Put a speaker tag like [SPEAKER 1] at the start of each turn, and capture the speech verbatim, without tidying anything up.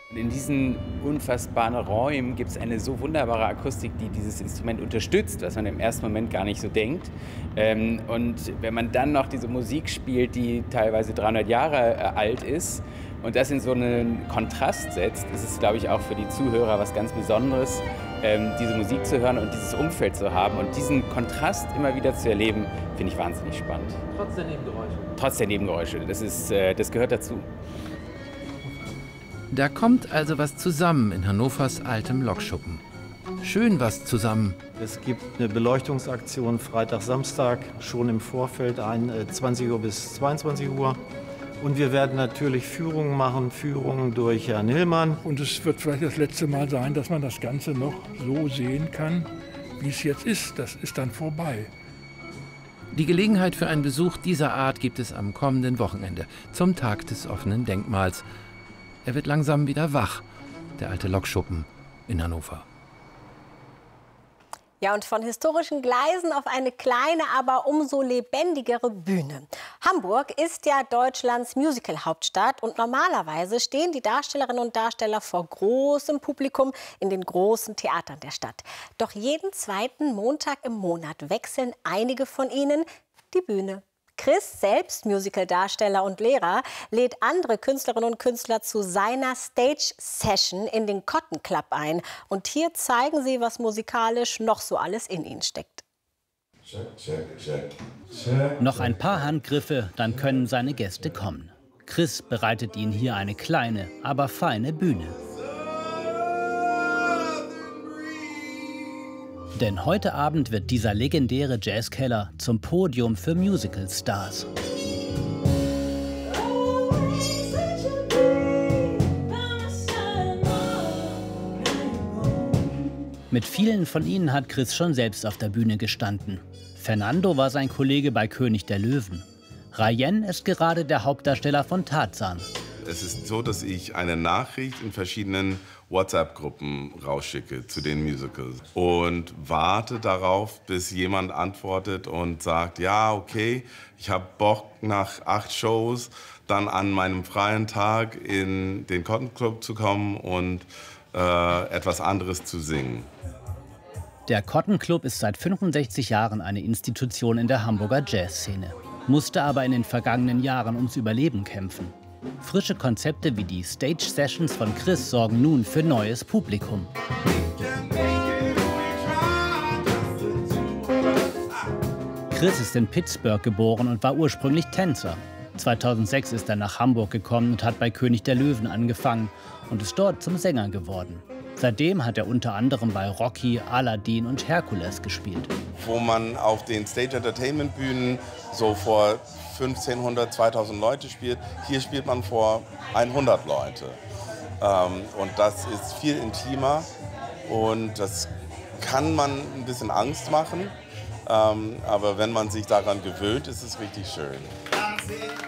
[SPEAKER 1] In diesen unfassbaren Räumen gibt es eine so wunderbare Akustik, die dieses Instrument unterstützt, was man im ersten Moment gar nicht so denkt. Ähm, und wenn man dann noch diese Musik spielt, die teilweise dreihundert Jahre äh, alt ist und das in so einen Kontrast setzt, ist es, glaube ich, auch für die Zuhörer was ganz Besonderes, ähm, diese Musik zu hören und dieses Umfeld zu haben. Und diesen Kontrast immer wieder zu erleben, finde ich wahnsinnig spannend.
[SPEAKER 2] Trotz der Nebengeräusche?
[SPEAKER 1] Trotz der Nebengeräusche. Das ist, äh, das gehört dazu.
[SPEAKER 3] Da kommt also was zusammen in Hannovers altem Lokschuppen. Schön was zusammen.
[SPEAKER 4] Es gibt eine Beleuchtungsaktion Freitag, Samstag, schon im Vorfeld, ein, äh, zwanzig Uhr bis zweiundzwanzig Uhr. Und wir werden natürlich Führungen machen, Führungen durch Herrn Hillmann.
[SPEAKER 5] Und es wird vielleicht das letzte Mal sein, dass man das Ganze noch so sehen kann, wie es jetzt ist. Das ist dann vorbei.
[SPEAKER 3] Die Gelegenheit für einen Besuch dieser Art gibt es am kommenden Wochenende, zum Tag des offenen Denkmals. Er wird langsam wieder wach, der alte Lokschuppen in Hannover.
[SPEAKER 6] Ja, und von historischen Gleisen auf eine kleine, aber umso lebendigere Bühne. Hamburg ist ja Deutschlands Musical-Hauptstadt und normalerweise stehen die Darstellerinnen und Darsteller vor großem Publikum in den großen Theatern der Stadt. Doch jeden zweiten Montag im Monat wechseln einige von ihnen die Bühne. Chris, selbst Musical-Darsteller und Lehrer, lädt andere Künstlerinnen und Künstler zu seiner Stage-Session in den Cotton Club ein. Und hier zeigen sie, was musikalisch noch so alles in ihnen steckt.
[SPEAKER 7] Check, check, check, check.
[SPEAKER 8] Noch ein paar Handgriffe, dann können seine Gäste kommen. Chris bereitet ihnen hier eine kleine, aber feine Bühne. Denn heute Abend wird dieser legendäre Jazzkeller zum Podium für Musical-Stars. Mit vielen von ihnen hat Chris schon selbst auf der Bühne gestanden. Fernando war sein Kollege bei König der Löwen. Rayen ist gerade der Hauptdarsteller von Tarzan.
[SPEAKER 7] Es ist so, dass ich eine Nachricht in verschiedenen WhatsApp-Gruppen rausschicke zu den Musicals und warte darauf, bis jemand antwortet und sagt, ja, okay, ich habe Bock nach acht Shows dann an meinem freien Tag in den Cotton Club zu kommen und äh, etwas anderes zu singen.
[SPEAKER 8] Der Cotton Club ist seit fünfundsechzig Jahren eine Institution in der Hamburger Jazzszene, musste aber in den vergangenen Jahren ums Überleben kämpfen. Frische Konzepte wie die Stage-Sessions von Chris sorgen nun für neues Publikum. Chris ist in Pittsburgh geboren und war ursprünglich Tänzer. zweitausendsechs ist er nach Hamburg gekommen und hat bei König der Löwen angefangen und ist dort zum Sänger geworden. Seitdem hat er unter anderem bei Rocky, Aladdin und Herkules gespielt.
[SPEAKER 7] Wo man auf den Stage-Entertainment-Bühnen so vor fünfzehnhundert, zweitausend Leute spielt, hier spielt man vor hundert Leute. Ähm, und das ist viel intimer und das kann man ein bisschen Angst machen, ähm, aber wenn man sich daran gewöhnt, ist es richtig schön.